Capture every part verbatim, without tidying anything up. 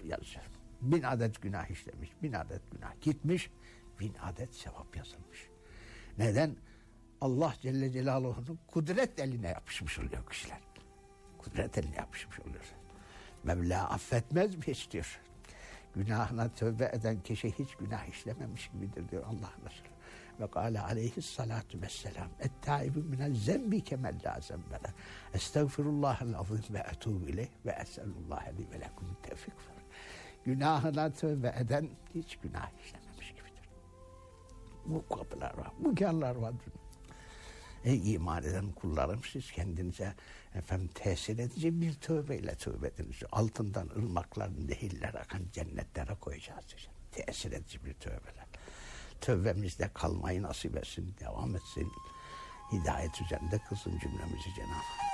yazıyor. Bin adet günah işlemiş, bin adet günah gitmiş, bin adet sevap yazılmış. Neden? Allah Celle Celaluhu'nun kudret eline yapışmış oluyor kişiler. Kudret eline yapışmış oluyor. Mevla affetmez mi istiyor? Günahına tövbe eden kişi hiç günah işlememiş gibidir diyor Allah Resulü. Ve kâle aleyhissalâtu vesselâm ettâibü minel zembi kemel lâ zembele estağfirullahel azim ve etûbü ileyh ve esellullâhe li ve lekum tevfik. Günahına tövbe eden hiç günah işlememiş gibidir. Bu kapılar var, bu kârlar vardır. Ey iman eden kullarım, siz kendinize efendim tesir edici bir tövbeyle tövbe ediniz. Altından ırmaklar, nehirler akan cennetlere koyacağız. Tesir edici bir tövbeler. Tövbemizde kalmayı nasip etsin, devam etsin. Hidayet üzerinde kılsın cümlemizi Cenab-ı Hak.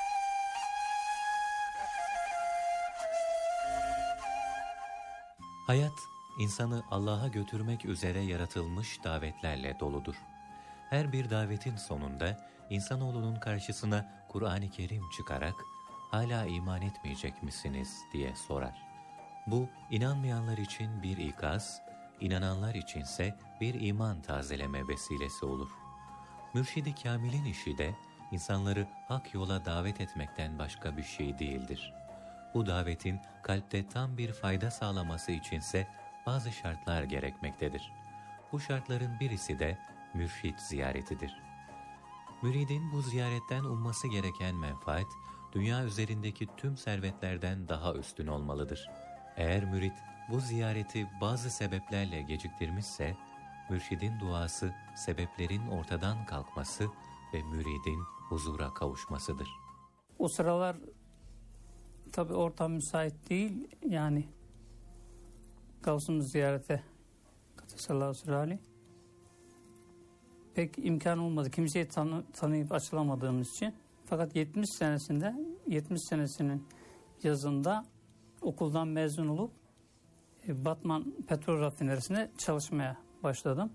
Hayat, insanı Allah'a götürmek üzere yaratılmış davetlerle doludur. Her bir davetin sonunda insanoğlunun karşısına Kur'an-ı Kerim çıkarak "Hala iman etmeyecek misiniz?" diye sorar. Bu, inanmayanlar için bir ikaz, inananlar içinse bir iman tazeleme vesilesi olur. Mürşid-i Kamil'in işi de insanları hak yola davet etmekten başka bir şey değildir. Bu davetin kalpte tam bir fayda sağlaması içinse bazı şartlar gerekmektedir. Bu şartların birisi de mürşid ziyaretidir. Müridin bu ziyaretten umması gereken menfaat, dünya üzerindeki tüm servetlerden daha üstün olmalıdır. Eğer mürid bu ziyareti bazı sebeplerle geciktirmişse, mürşidin duası sebeplerin ortadan kalkması ve müridin huzura kavuşmasıdır. O sıralar tabi ortam müsait değil, yani Gavs'ımız ziyarete Kaddesallahu sirrali pek imkan olmadı. Kimseyi tanı, tanıyıp açılamadığımız için. Fakat yetmiş senesinde, yetmiş senesinin yazında okuldan mezun olup e, Batman petrol rafinerisine çalışmaya başladım.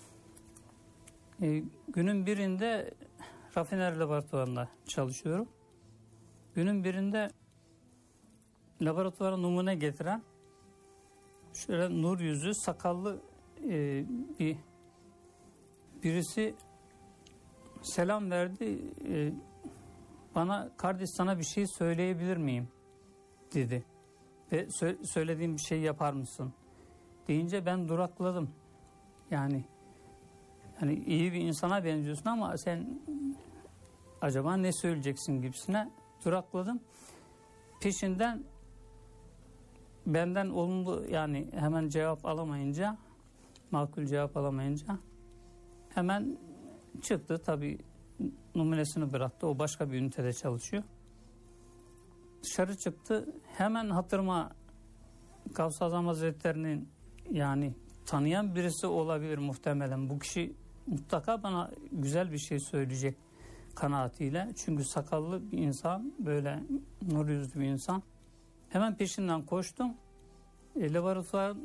E, günün birinde rafiner laboratuvarında çalışıyorum. Günün birinde laboratuvara numune getiren şöyle nur yüzlü, sakallı e, bir birisi selam verdi. E, bana "Kardeş, sana bir şey söyleyebilir miyim?" dedi. Ve sö- söylediğim bir şey yapar mısın? Deyince ben durakladım. Yani hani iyi bir insana benziyorsun ama sen acaba ne söyleyeceksin gibisine durakladım. Peşinden benden olumlu, yani hemen cevap alamayınca, makul cevap alamayınca hemen çıktı. Tabii numunesini bıraktı. O başka bir ünitede çalışıyor. Dışarı çıktı. Hemen hatırıma Gavs-ı Azam Hazretleri'nin, yani tanıyan birisi olabilir muhtemelen. Bu kişi mutlaka bana güzel bir şey söyleyecek kanaatiyle. Çünkü sakallı bir insan, böyle nur yüzlü bir insan. Hemen peşinden koştum. E, laboratuvarı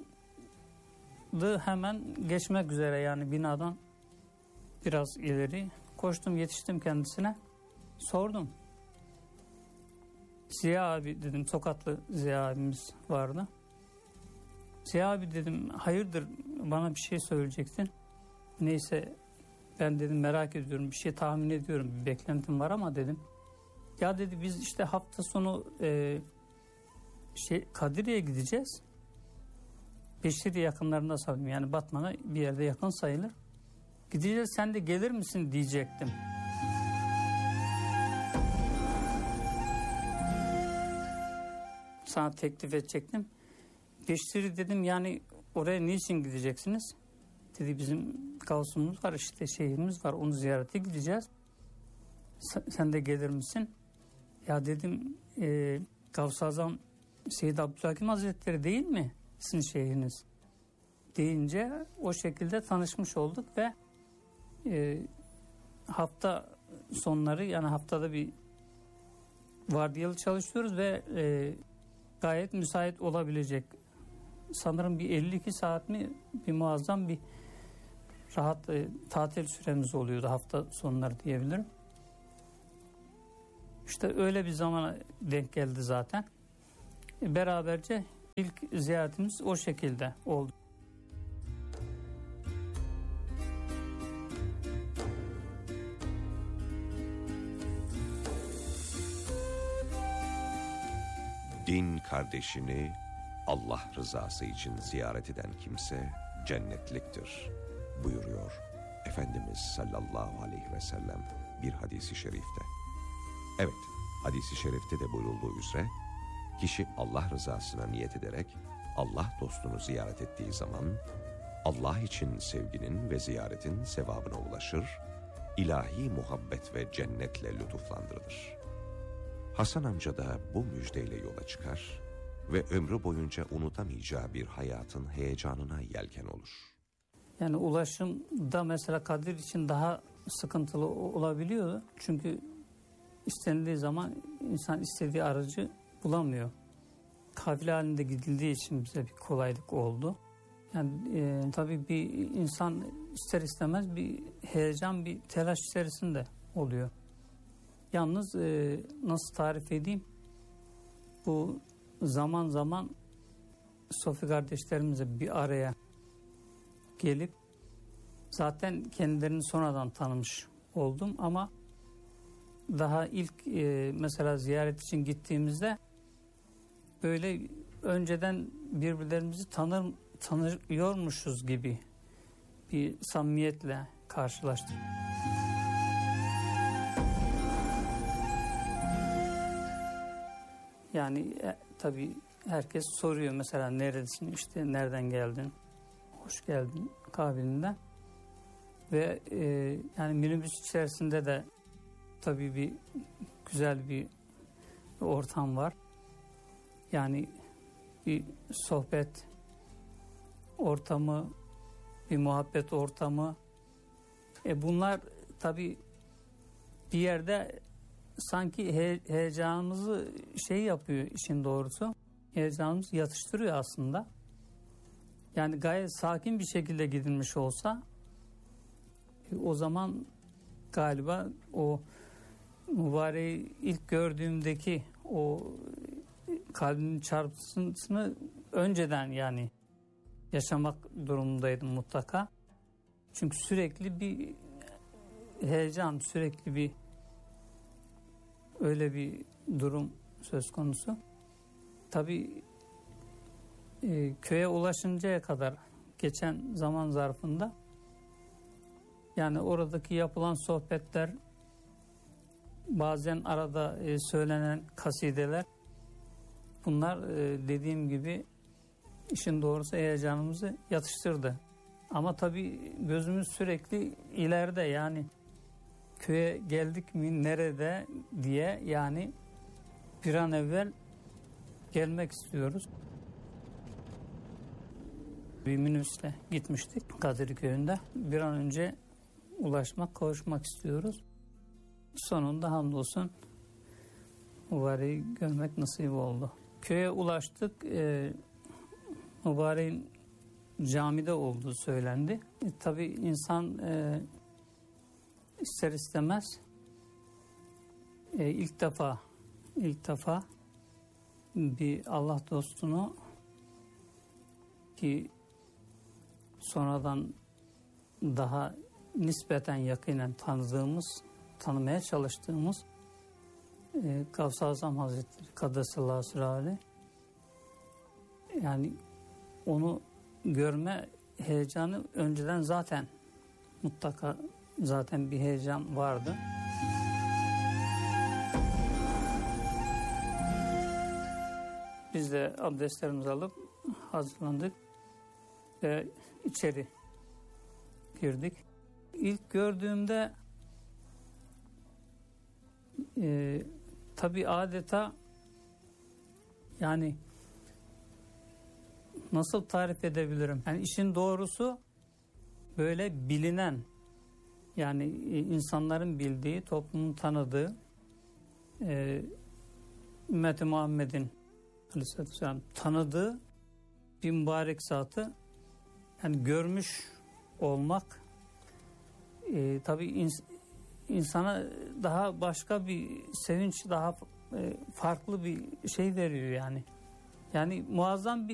hemen geçmek üzere, yani binadan biraz ileri koştum, yetiştim kendisine. Sordum. Ziya abi dedim, Tokatlı Ziya abimiz vardı. Ziya abi dedim, hayırdır, bana bir şey söyleyecektin. Neyse, ben dedim merak ediyorum, bir şey tahmin ediyorum, bir beklentim var ama dedim. Ya dedi, biz işte hafta sonu e, şey Kadir'e gideceğiz. Beşiri yakınlarında sanırım, yani Batman'a bir yerde yakın sayılır. Gideceğiz, sen de gelir misin diyecektim. Sana teklif edecektim. Beşiri dedim, yani oraya niçin gideceksiniz? Dedi, bizim Gavs'umuz var, işte şehrimiz var, onu ziyarete gideceğiz. Sen de gelir misin? Ya dedim, e, Gavs-ı Azam Seyyid Abdülhakim Hazretleri değil mi sizin şehriniz? Deyince o şekilde tanışmış olduk ve e, hafta sonları, yani haftada bir vardiyalı çalışıyoruz ve e, gayet müsait olabilecek, sanırım bir elli iki saat mi, bir muazzam bir rahat e, tatil süremiz oluyordu hafta sonları diyebilirim. İşte öyle bir zamana denk geldi zaten. E, beraberce İlk ziyaretimiz o şekilde oldu. Din kardeşini Allah rızası için ziyaret eden kimse cennetliktir buyuruyor Efendimiz sallallahu aleyhi ve sellem bir hadisi şerifte. Evet, hadisi şerifte de buyurulduğu üzere kişi Allah rızasına niyet ederek Allah dostunu ziyaret ettiği zaman Allah için sevginin ve ziyaretin sevabına ulaşır, ilahi muhabbet ve cennetle lütuflandırılır. Hasan amca da bu müjdeyle yola çıkar ve ömrü boyunca unutamayacağı bir hayatın heyecanına yelken olur. Yani ulaşım da mesela Kadir için daha sıkıntılı olabiliyor. Çünkü istendiği zaman insan istediği aracı bulamıyor. Kafile halinde gidildiği için bize bir kolaylık oldu. Yani e, tabii bir insan ister istemez bir heyecan, bir telaş içerisinde oluyor. Yalnız e, nasıl tarif edeyim? Bu zaman zaman Sofi kardeşlerimizle bir araya gelip zaten kendilerini sonradan tanımış oldum ama daha ilk e, mesela ziyaret için gittiğimizde böyle önceden birbirlerimizi tanır tanıyormuşuz gibi bir samimiyetle karşılaştık. Yani e, tabii herkes soruyor mesela neredesin, işte nereden geldin, hoş geldin kabilinden. Ve e, yani minibüs içerisinde de tabii bir güzel bir ortam var. Yani bir sohbet ortamı, bir muhabbet ortamı. E bunlar tabii bir yerde sanki he, heyecanımızı şey yapıyor işin doğrusu. Heyecanımızı yatıştırıyor aslında. Yani gayet sakin bir şekilde gidilmiş olsa e, o zaman galiba o mübareği ilk gördüğümdeki o kalbimin çarpısını önceden yani yaşamak durumundaydım mutlaka. Çünkü sürekli bir heyecan, sürekli bir öyle bir durum söz konusu. Tabii e, köye ulaşıncaya kadar geçen zaman zarfında yani oradaki yapılan sohbetler, bazen arada e, söylenen kasideler, bunlar e, dediğim gibi işin doğrusu heyecanımızı yatıştırdı. Ama tabii gözümüz sürekli ileride, yani köye geldik mi, nerede diye, yani bir an evvel gelmek istiyoruz. Bir minibüsle gitmiştik Kadir Köyü'nde. Bir an önce ulaşmak, kavuşmak istiyoruz. Sonunda hamdolsun mübareği görmek nasip oldu. Köye ulaştık. E, mübareğin camide olduğu söylendi. E, tabii insan e, ister istemez e, ilk defa ilk defa bir Allah dostunu, ki sonradan daha nispeten yakinen tanıdığımız, tanımaya çalıştığımız e, Gavs-ı Azam Hazretleri Kaddesallahu sirrâhu, yani onu görme heyecanı önceden zaten mutlaka zaten bir heyecan vardı. Biz de abdestlerimizi alıp hazırlandık ve içeri girdik. İlk gördüğümde e, tabii adeta, yani nasıl tarif edebilirim? Yani işin doğrusu böyle bilinen, yani insanların bildiği, toplumun tanıdığı e, Ümmet-i Muhammed'in Aleyhisselatü Vesselam tanıdığı bir mübarek zatı yani görmüş olmak e, tabii ins- insana daha başka bir sevinç, daha e, farklı bir şey veriyor yani. Yani muazzam bir